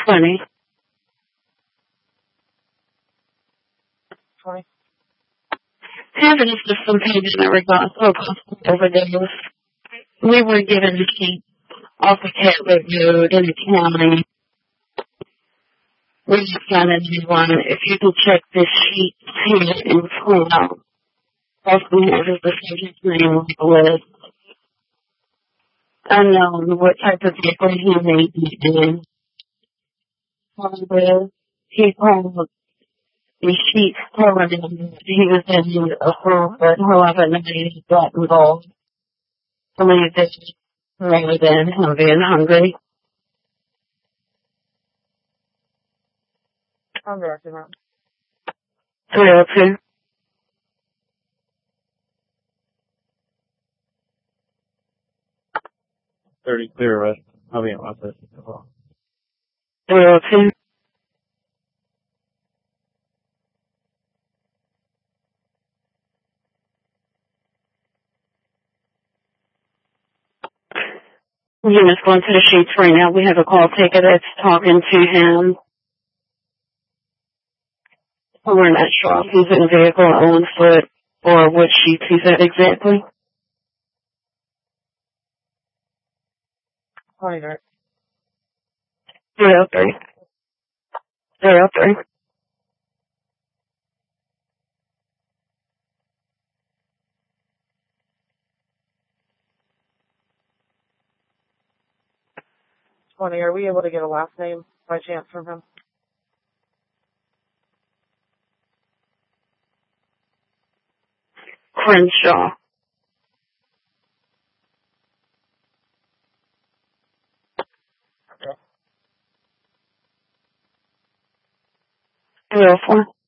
20. 20. Having a system page in regard to overdose. We were given a sheet off of Catlett Road in the county. We just got a new one. If you can check this sheet here and pull it out. Possibly has the subject name on the list. Unknown what type of vehicle he may be in. He called the sheet telling him he was in a hole, but however, nobody got involved. Believe this rather than him being hungry. I'm directing that. 302. 30 clear, right? I'll be in my place as well. 302. Unit's going to the sheets right now. We have a call taker that's talking to him. We're not sure if he's in a vehicle or on foot or what sheets he's at exactly. 20 direct. 303. 303. Are we able to get a last name by chance from him? Crenshaw. Okay. 304.